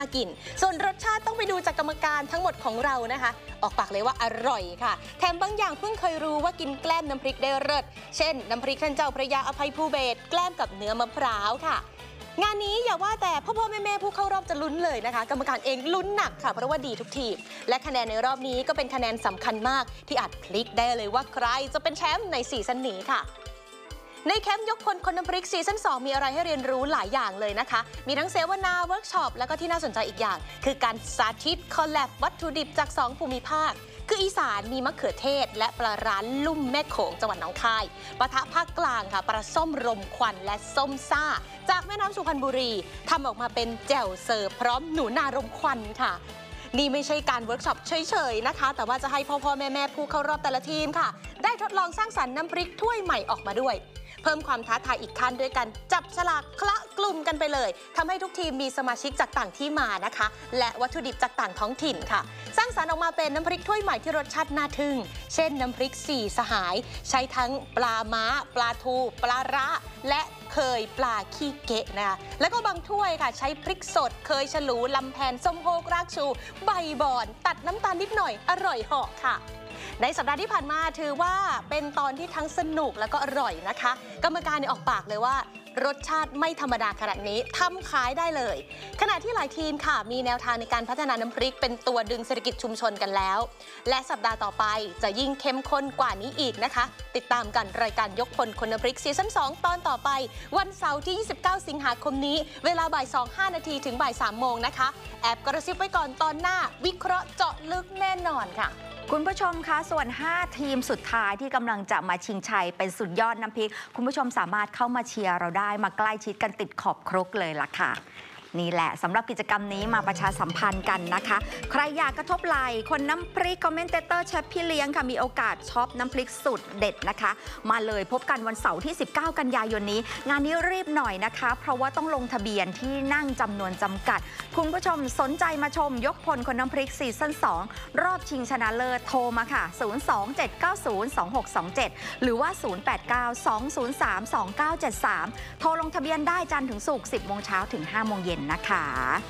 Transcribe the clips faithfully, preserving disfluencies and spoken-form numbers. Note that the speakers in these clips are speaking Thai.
กินส่วนรสชาติต้องไปดูจากกรรมการทั้งหมดของเรานะคะออกปากเลยว่าอร่อยค่ะแถมบางอย่างเพิ่งเคยรู้ว่ากินแกล้มน้ำพริกได้เลิศเช่นน้ำพริกท่านเจ้าพระยาอภัยภูเบศรแกล้มกับเนื้อมะพร้าวค่ะงานนี้อย่าว่าแต่พ่อพ่อแม่แม่ผู้เข้ารอบจะลุ้นเลยนะคะกรรมการเองลุ้นหนักค่ะเพราะว่าดีทุกทีมและคะแนนในรอบนี้ก็เป็นคะแนนสำคัญมากที่อาจพลิกได้เลยว่าใครจะเป็นแชมป์ในซีซั่นนี้ค่ะในแคมป์ยกพลคนน้ำพริกซีซั่นสองมีอะไรให้เรียนรู้หลายอย่างเลยนะคะมีทั้งเสวนาเวิร์กช็อปแล้วก็ที่น่าสนใจอีกอย่างคือการสาธิตคอลแลบวัตถุดิบจากสองภูมิภาคคืออีสานมีมะเขือเทศและปลาร้าลุ่มแม่โขงจังหวัดหนองคายปะทะภาคกลางค่ะปลาส้มรมควันและส้มซ่าจากแม่น้ำสุพรรณบุรีทำออกมาเป็นแจ่วเสิร์ฟพร้อมหนูนารมควันค่ะนี่ไม่ใช่การเวิร์กช็อปเฉยๆนะคะแต่ว่าจะให้พ่อพ่อแม่แม่ผู้เข้ารอบแต่ละทีมค่ะได้ทดลองสร้างสรรค์น้ำพริกถ้วยใหม่ออกมาด้วยเพิ่มความท้าทายอีกขั้นด้วยกันจับฉลากคละกลุ่มกันไปเลยทำให้ทุกทีมมีสมาชิกจากต่างที่มานะคะและวัตถุดิบจากต่างท้องถิ่นค่ะสร้างสรรค์ออกมาเป็นน้ำพริกถ้วยใหม่ที่รสชาติน่าทึ่งเช่นน้ำพริกสี่สหายใช้ทั้งปลาม้าปลาทูปลาระและเคยปลาขี้เกะนะคะแล้วก็บางถ้วยค่ะใช้พริกสดเคยฉลูลำแพนส้มโฮกรากชูใบบอนตัดน้ำตาลนิดหน่อยอร่อยเหาะค่ะในสัปดาห์ที่ผ่านมาถือว่าเป็นตอนที่ทั้งสนุกแล้วก็อร่อยนะคะกรรมการเนี่ยออกปากเลยว่ารสชาติไม่ธรรมดาขนาดนี้ทำขายได้เลยขณะที่หลายทีมค่ะมีแนวทางในการพัฒนาน้ำพริกเป็นตัวดึงเศรษฐกิจชุมชนกันแล้วและสัปดาห์ต่อไปจะยิ่งเข้มข้นกว่านี้อีกนะคะติดตามกันรายการยกพลคนน้ำพริกซีซั่นสองตอนต่อไปวันเสาร์ที่ยี่สิบเก้าสิงหาคมนี้เวลาบ่ายสองห้านาทีถึงบ่ายสามโมงนะคะแอบกระซิบไว้ก่อนตอนหน้าวิเคราะห์เจาะลึกแน่นอนค่ะคุณผู้ชมคะส่วนห้าทีมสุดท้ายที่กำลังจะมาชิงชัยเป็นสุดยอดน้ำพริกคุณผู้ชมสามารถเข้ามาเชียร์เราได้มาใกล้ชิดกันติดขอบครกเลยล่ะค่ะนี่แหละสำหรับกิจกรรมนี้มาประชาสัมพันธ์กันนะคะใครอยากกระทบไหลคนน้ำพริกคอมเมนเตเตอร์เชฟพี่เลี้ยงค่ะมีโอกาสช็อปน้ำพริกสุดเด็ดนะคะมาเลยพบกันวันเสาร์ที่สิบเก้ากันยายนนี้งานนี้รีบหน่อยนะคะเพราะว่าต้องลงทะเบียนที่นั่งจำนวนจำกัดคุณผู้ชมสนใจมาชมยกพลคนน้ำพริกซีซั่นสองรอบชิงชนะเลิศโทรมาค่ะศูนย์ สอง เจ็ด เก้า ศูนย์ สอง หก สอง เจ็ดหรือว่าศูนย์ แปด เก้า สอง ศูนย์ สาม สอง เก้า เจ็ด สามโทรลงทะเบียนได้จันทร์ถึงศุกร์สิบโมงเช้าถึงห้าโมงเย็นนะคะ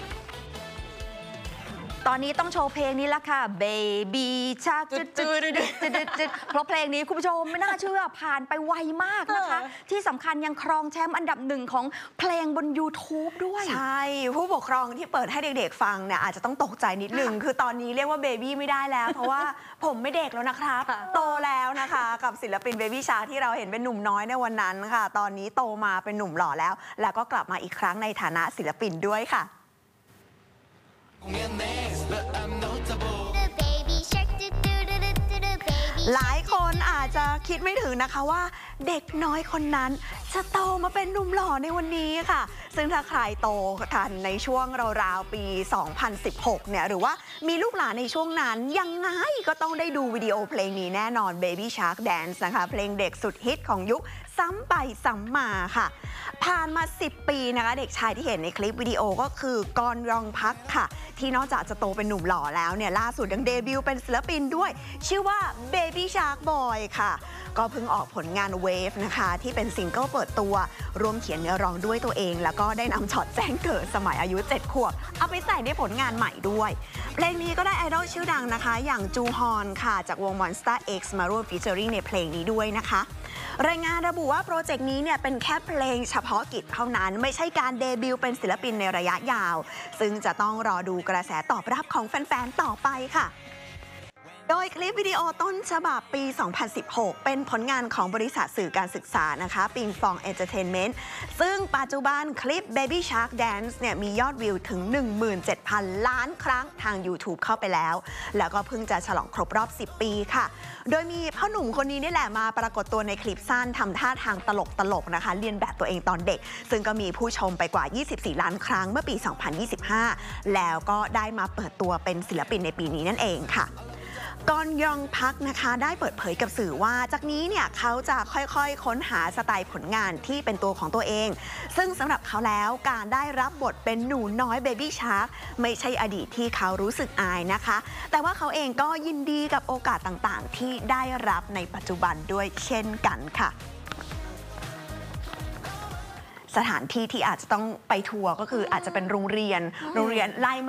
ตอนนี้ต้องโชว์เพลงนี้ละค่ะ Baby Shark จุดจุดจุดเพราะเพลงนี้คุณผู้ชมไม่น่าเชื่อผ่านไปไวมากนะคะที่สำคัญยังครองแชมป์อันดับหนึ่งของเพลงบน YouTube ด้วยใช่ผู้ปกครองที่เปิดให้เด็กๆฟังเนี่ยอาจจะต้องตกใจนิดนึงคือตอนนี้เรียกว่าเบบี้ไม่ได้แล้วเพราะว่าผมไม่เด็กแล้วนะครับโตแล้วนะคะกับศิลปิน Baby Shark ที่เราเห็นเป็นหนุ่มน้อยในวันนั้นค่ะตอนนี้โตมาเป็นหนุ่มหล่อแล้วแล้วก็กลับมาอีกครั้งในฐานะศิลปินด้วยค่ะหลายคนอาจจะคิดไม่ถึงนะคะว่าเด็กน้อยคนนั้นจะโตมาเป็นหนุ่มหล่อในวันนี้ค่ะซึ่งถ้าใครโตทันในช่วงราวๆปีสองพันสิบหกเนี่ยหรือว่ามีลูกหลานในช่วงนั้นยังไงก็ต้องได้ดูวิดีโอเพลงนี้แน่นอน Baby Shark Dance นะคะเพลงเด็กสุดฮิตของยุคซ้ำไปซ้ำมาค่ะผ่านมาสิบปีนะคะเด็กชายที่เห็นในคลิปวิดีโอก็คือกรยองพักค่ะที่นอกจากจะโตเป็นหนุ่มหล่อแล้วเนี่ยล่าสุดยังเดบิวต์เป็นศิลปินด้วยชื่อว่า Baby Shark Boy ค่ะก็เพิ่งออกผลงาน Wave นะคะที่เป็นซิงเกิลเปิดตัวรวมเขียนเนื้อร้องด้วยตัวเองแล้วก็ได้นำช็อตแจ้งเกิดสมัยอายุเจ็ดขวบเอาไปใส่ในผลงานใหม่ด้วยเพลงนี้ก็ได้ไอดอลชื่อดังนะคะอย่างจูฮอนค่ะจากวง Monster X มาร่วมฟีเจอริ่งในเพลงนี้ด้วยนะคะรายงานระบุว่าโปรเจกต์นี้เนี่ยเป็นแค่เพลงเฉพาะกิจเท่านั้นไม่ใช่การเดบิวต์เป็นศิลปินในระยะยาวซึ่งจะต้องรอดูกระแสตอบรับของแฟนๆต่อไปค่ะโดยคลิปวิดีโอต้นฉบับปี สองพันสิบหก เป็นผลงานของบริษัทสื่อการศึกษานะคะปิงฟองเอนเตอร์เทนเมนต์ซึ่งปัจจุบันคลิป Baby Shark Dance เนี่ยมียอดวิวถึง หนึ่งหมื่นเจ็ดพัน ล้านครั้งทาง YouTube เข้าไปแล้วแล้วก็เพิ่งจะฉลองครบรอบสิบปีค่ะโดยมีพ่อหนุ่มคนนี้นี่แหละมาปรากฏตัวในคลิปสั้นทำท่าทางตลกๆนะคะเลียนแบบตัวเองตอนเด็กซึ่งก็มีผู้ชมไปกว่ายี่สิบสี่ล้านครั้งเมื่อปี สองพันยี่สิบห้า แล้วก็ได้มาเปิดตัวเป็นศิลปินในปีนี้นั่นเองค่ะกรยองพักนะคะได้เปิดเผยกับสื่อว่าจากนี้เนี่ยเขาจะค่อยๆค้นหาสไตล์ผลงานที่เป็นตัวของตัวเองซึ่งสำหรับเขาแล้วการได้รับบทเป็นหนูน้อย Baby Shark ไม่ใช่อดีตที่เขารู้สึกอายนะคะแต่ว่าเขาเองก็ยินดีกับโอกาสต่างๆที่ได้รับในปัจจุบันด้วยเช่นกันค่ะสถานที่ที่อาจจะต้องไปทัวร์ก็คืออาจจะเป็นโรงเรียนโรงเรียนไล่